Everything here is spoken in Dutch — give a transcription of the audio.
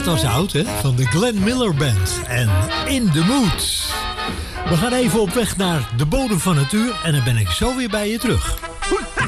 Dat was oud, hè? Van de Glenn Miller Band. En In the Mood. We gaan even op weg naar de bodem van het uur. En dan ben ik zo weer bij je terug.